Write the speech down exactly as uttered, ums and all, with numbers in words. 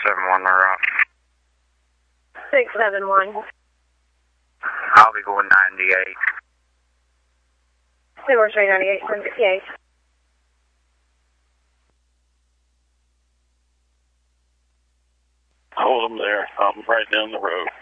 seven one, we're up. six seven one. I'll be going ninety-eight. Number three ninety-eight, seven fifty-eight. Hold them there. I'm right down the road.